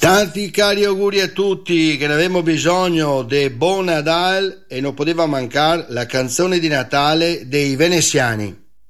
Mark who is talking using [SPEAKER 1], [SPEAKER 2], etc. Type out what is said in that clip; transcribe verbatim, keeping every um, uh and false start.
[SPEAKER 1] Tanti cari auguri a tutti, che ne avevamo bisogno de Bon Nadal e non poteva mancare la canzone di Natale dei veneziani.